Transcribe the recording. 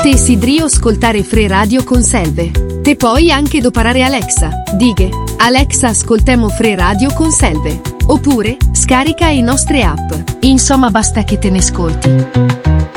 Desidrio ascoltare Fre Radio con Selve. Te puoi anche doparare Alexa. Dighe: Alexa, ascoltemo Fre Radio con Selve. Oppure scarica le nostre app. Insomma, basta che te ne ascolti.